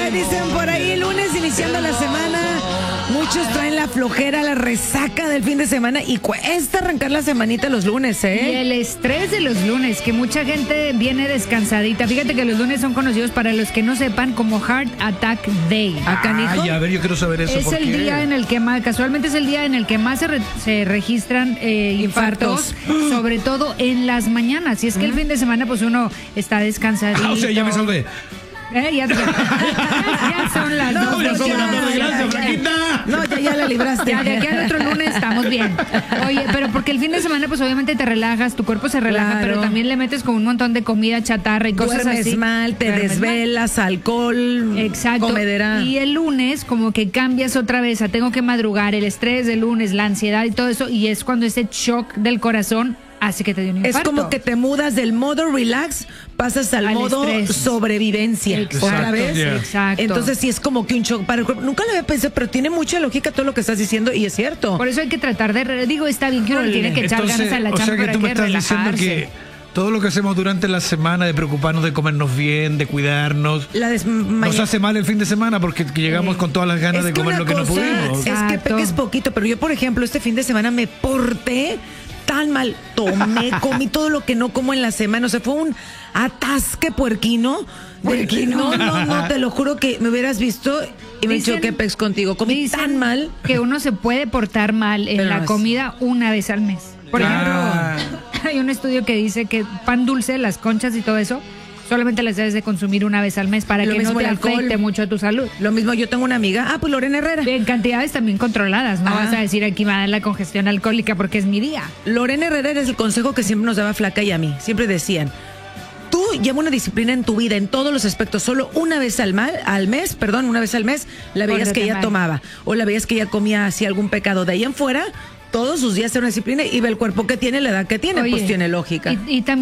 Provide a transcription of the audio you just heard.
dicen por ahí, lunes iniciando la semana. Muchos traen la flojera, la resaca del fin de semana y cuesta arrancar la semanita los lunes, Y el estrés de los lunes, que mucha gente viene descansadita. Fíjate que los lunes son conocidos, para los que no sepan, como Heart Attack Day. Ay, a ver, yo quiero saber eso. Es el día en el que más, casualmente es el día en el que más se registran infartos, sobre todo en las mañanas. Y es que el fin de semana pues uno está descansadito. O sea, ya me salvé. Ya son las 2. Ya son las 2, gracias, Flaquita. No, ya la libraste. Ya, de aquí al otro lunes estamos bien. Oye, pero porque el fin de semana pues obviamente te relajas, tu cuerpo se relaja, Claro. pero también le metes con un montón de comida chatarra y cosas Duermes así. mal, te Duermes desvelas, alcohol, Exacto. comedera. Y el lunes como que cambias otra vez a tengo que madrugar, el estrés del lunes, la ansiedad y todo eso, y es cuando ese shock del corazón hace que te dé un infarto. Es como que te mudas del modo relax, pasas al modo estrés. sobrevivencia. Exacto, ¿Otra vez? Exacto. Entonces sí es como que un shock para el cuerpo. Nunca lo había pensado, pero tiene mucha lógica todo lo que estás diciendo y es cierto. Por eso hay que tratar de... Digo, está bien que uno le tiene que echar ganas a la o chamba, sea que pero tú hay me que estás diciendo relajarse. que todo lo que hacemos durante la semana de preocuparnos de comernos bien, de cuidarnos, nos hace mal el fin de semana porque llegamos con todas las ganas de comer lo que no pudimos. Es que Exacto. peques poquito, pero yo, por ejemplo, este fin de semana me porté tan mal. Comí todo lo que no como en la semana. O sea, fue un atasque puerquino. No, te lo juro que me hubieras visto y me choqué pex contigo. Comí tan mal. Que uno se puede portar mal en Pero la no es- comida una vez al mes. Por ejemplo, hay un estudio que dice que pan dulce, las conchas y todo eso, solamente las debes de consumir una vez al mes para Lo que no mismo te el alcohol. afecte mucho a tu salud. Lo mismo, yo tengo una amiga, pues Lorena Herrera. En cantidades también controladas, no Ah. vas a decir aquí me va a dar la congestión alcohólica porque es mi día. Lorena Herrera es el consejo que siempre nos daba Flaca y a mí. Siempre decían, tú lleva una disciplina en tu vida, en todos los aspectos. Solo una vez al mes, la veías Pórtate que ella mal. tomaba. O la veías que ella comía así algún pecado. De ahí en fuera, todos sus días era una disciplina y ve el cuerpo que tiene, la edad que tiene, Oye, pues tiene lógica. Y también